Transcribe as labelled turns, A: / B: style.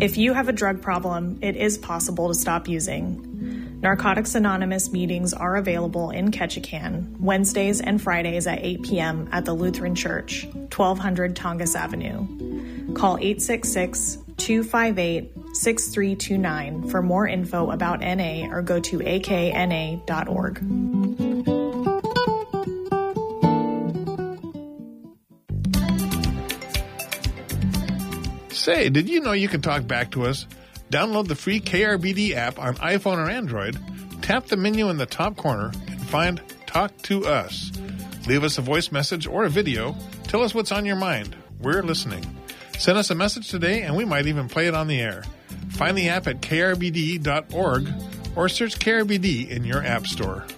A: If you have a drug problem, it is possible to stop using. Narcotics Anonymous meetings are available in Ketchikan, Wednesdays and Fridays at 8 p.m. at the Lutheran Church, 1200 Tongass Avenue. Call 866-258-6329 for more info about NA or go to akna.org.
B: Say, did you know you can talk back to us? Download the free KRBD app on iPhone or Android, tap the menu in the top corner, and find Talk to Us. Leave us a voice message or a video. Tell us what's on your mind. We're listening. Send us a message today, and we might even play it on the air. Find the app at krbd.org or search KRBD in your app store.